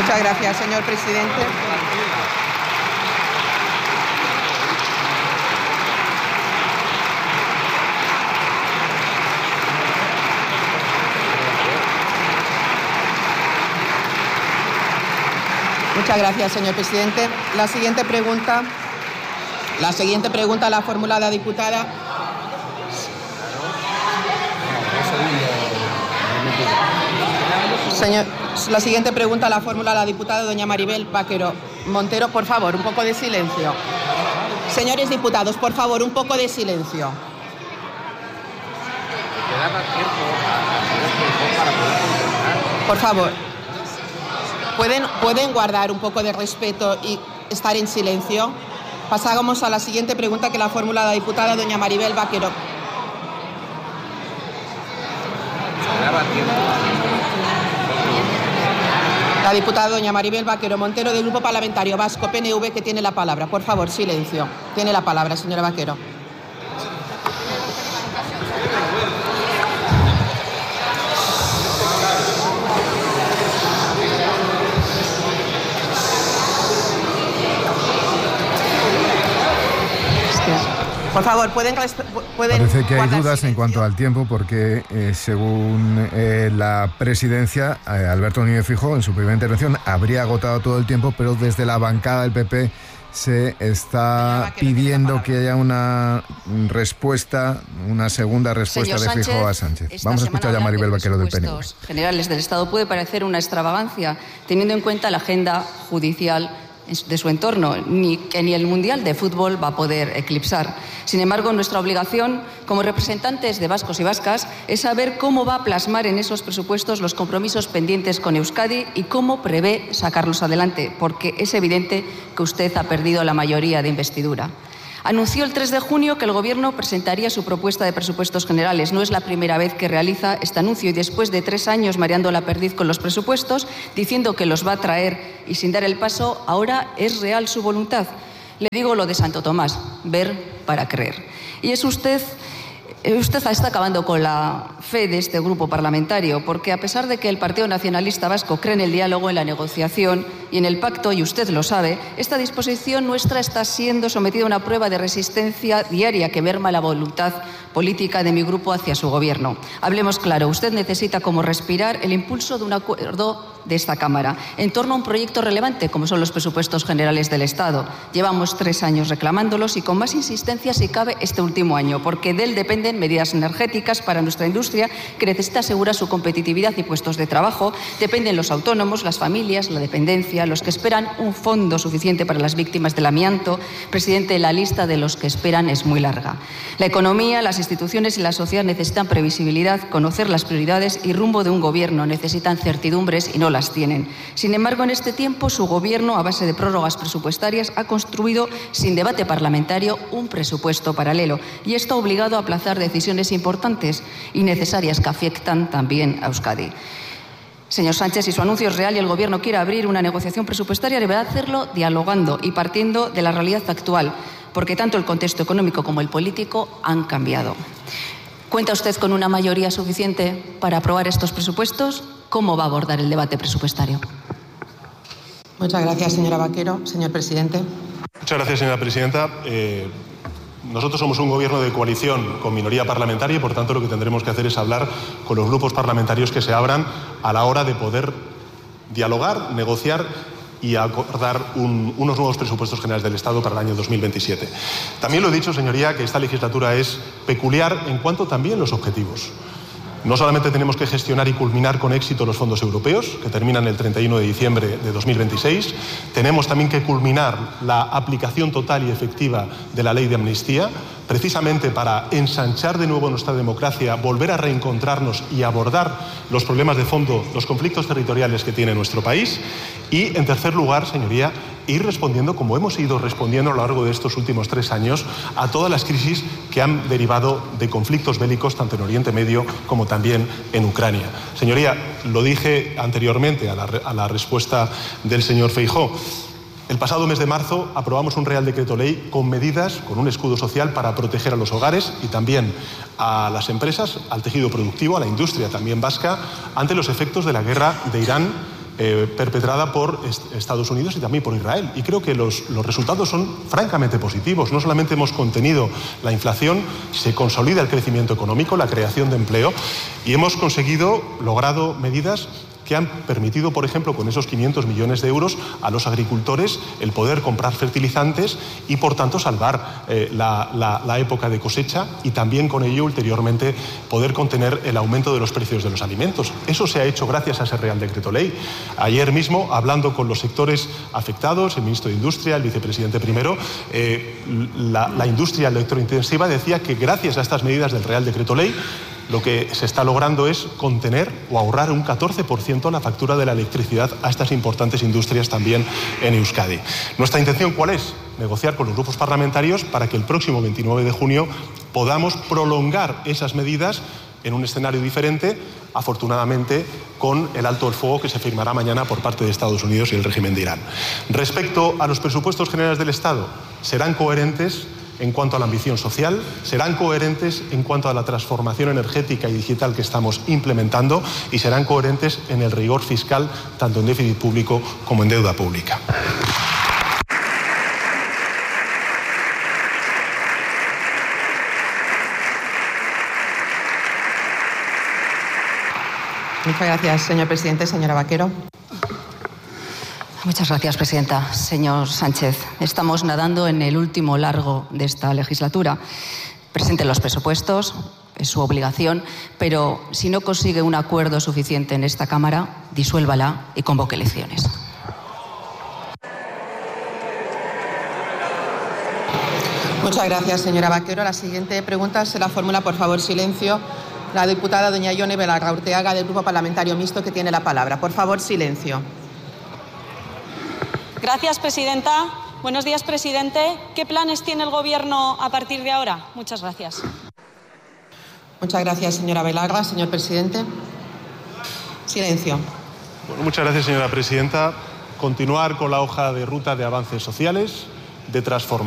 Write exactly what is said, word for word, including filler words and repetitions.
Muchas gracias, señor presidente. Muchas gracias, señor presidente. La siguiente pregunta, la siguiente pregunta la formula la diputada. Señor, la siguiente pregunta la formula la diputada doña Maribel Vaquero Montero. Por favor, un poco de silencio. Señores diputados, por favor, un poco de silencio. Por favor. ¿Pueden, ¿Pueden guardar un poco de respeto y estar en silencio? Pasamos a la siguiente pregunta que la formula la diputada doña Maribel Vaquero. La diputada doña Maribel Vaquero Montero del Grupo Parlamentario Vasco P N V, que tiene la palabra. Por favor, silencio. Tiene la palabra, señora Vaquero. Por favor, pueden... pueden Parece que hay dudas silencio en cuanto al tiempo porque, eh, según eh, la presidencia, eh, Alberto Núñez Feijóo, en su primera intervención, habría agotado todo el tiempo, pero desde la bancada del P P se está pidiendo que haya una respuesta, una segunda respuesta Señor de Feijóo a Sánchez. Vamos a escuchar ya a Maribel Vaquero del P N V. Los generales del Estado puede parecer una extravagancia, teniendo en cuenta la agenda judicial de su entorno, ni que ni el Mundial de Fútbol va a poder eclipsar. Sin embargo, nuestra obligación como representantes de vascos y vascas es saber cómo va a plasmar en esos presupuestos los compromisos pendientes con Euskadi y cómo prevé sacarlos adelante, porque es evidente que usted ha perdido la mayoría de investidura. Anunció el tres de junio que el Gobierno presentaría su propuesta de presupuestos generales. No es la primera vez que realiza este anuncio y después de tres años mareando la perdiz con los presupuestos, diciendo que los va a traer y sin dar el paso, ahora es real su voluntad. Le digo lo de Santo Tomás, ver para creer. Y es usted... Usted está acabando con la fe de este grupo parlamentario, porque a pesar de que el Partido Nacionalista Vasco cree en el diálogo, en la negociación y en el pacto, y usted lo sabe, esta disposición nuestra está siendo sometida a una prueba de resistencia diaria que merma la voluntad política de mi grupo hacia su gobierno. Hablemos claro, usted necesita como respirar el impulso de un acuerdo de esta Cámara en torno a un proyecto relevante como son los presupuestos generales del Estado. Llevamos tres años reclamándolos y con más insistencia si cabe este último año, porque de él dependen medidas energéticas para nuestra industria que necesita asegurar su competitividad y puestos de trabajo, dependen los autónomos, las familias, la dependencia, los que esperan un fondo suficiente para las víctimas del amianto. Presidente, la lista de los que esperan es muy larga. La economía, las instituciones y la sociedad necesitan previsibilidad, conocer las prioridades y rumbo de un gobierno, necesitan certidumbres y no las tienen. Sin embargo, en este tiempo, su gobierno, a base de prórrogas presupuestarias, ha construido, sin debate parlamentario, un presupuesto paralelo. Y esto ha obligado a aplazar decisiones importantes y necesarias que afectan también a Euskadi. Señor Sánchez, si su anuncio es real y el Gobierno quiere abrir una negociación presupuestaria, deberá hacerlo dialogando y partiendo de la realidad actual, porque tanto el contexto económico como el político han cambiado. ¿Cuenta usted con una mayoría suficiente para aprobar estos presupuestos? ¿Cómo va a abordar el debate presupuestario? Muchas gracias, señora Vaquero. Señor presidente. Muchas gracias, señora presidenta. Eh, nosotros somos un gobierno de coalición con minoría parlamentaria y, por tanto, lo que tendremos que hacer es hablar con los grupos parlamentarios que se abran a la hora de poder dialogar, negociar y acordar un, unos nuevos presupuestos generales del Estado para el año dos mil veintisiete. También lo he dicho, señoría, que esta legislatura es peculiar en cuanto también los objetivos. No solamente tenemos que gestionar y culminar con éxito los fondos europeos, que terminan el treinta y uno de diciembre de dos mil veintiséis, tenemos también que culminar la aplicación total y efectiva de la ley de amnistía, precisamente para ensanchar de nuevo nuestra democracia, volver a reencontrarnos y abordar los problemas de fondo, los conflictos territoriales que tiene nuestro país. Y, en tercer lugar, señoría, ir respondiendo, como hemos ido respondiendo a lo largo de estos últimos tres años, a todas las crisis que han derivado de conflictos bélicos, tanto en Oriente Medio como también en Ucrania. Señoría, lo dije anteriormente a la, a la respuesta del señor Feijóo. El pasado mes de marzo aprobamos un Real Decreto Ley con medidas, con un escudo social para proteger a los hogares y también a las empresas, al tejido productivo, a la industria también vasca, ante los efectos de la guerra de Irán eh, perpetrada por est- Estados Unidos y también por Israel. Y creo que los, los resultados son francamente positivos. No solamente hemos contenido la inflación, se consolida el crecimiento económico, la creación de empleo, y hemos conseguido, logrado medidas que han permitido, por ejemplo, con esos quinientos millones de euros a los agricultores el poder comprar fertilizantes y, por tanto, salvar eh, la, la, la época de cosecha y también con ello, ulteriormente, poder contener el aumento de los precios de los alimentos. Eso se ha hecho gracias a ese Real Decreto Ley. Ayer mismo, hablando con los sectores afectados, el ministro de Industria, el vicepresidente primero, eh, la, la industria electrointensiva decía que gracias a estas medidas del Real Decreto Ley, lo que se está logrando es contener o ahorrar un catorce por ciento la factura de la electricidad a estas importantes industrias también en Euskadi. Nuestra intención, ¿cuál es? Negociar con los grupos parlamentarios para que el próximo veintinueve de junio podamos prolongar esas medidas en un escenario diferente, afortunadamente con el alto el fuego que se firmará mañana por parte de Estados Unidos y el régimen de Irán. Respecto a los presupuestos generales del Estado, serán coherentes en cuanto a la ambición social, serán coherentes en cuanto a la transformación energética y digital que estamos implementando y serán coherentes en el rigor fiscal, tanto en déficit público como en deuda pública. Muchas gracias, señor presidente. Señora Vaquero. Muchas gracias, presidenta. Señor Sánchez, estamos nadando en el último largo de esta legislatura. Presente los presupuestos, es su obligación, pero si no consigue un acuerdo suficiente en esta Cámara, disuélvala y convoque elecciones. Muchas gracias, señora Vaquero. La siguiente pregunta se la formula, por favor, silencio, la diputada doña Ione Belarra-Urteaga, del Grupo Parlamentario Mixto, que tiene la palabra. Por favor, silencio. Gracias, presidenta. Buenos días, presidente. ¿Qué planes tiene el Gobierno a partir de ahora? Muchas gracias. Muchas gracias, señora Belarra. Señor presidente. Silencio. Bueno, muchas gracias, señora presidenta. Continuar con la hoja de ruta de avances sociales, de transformación.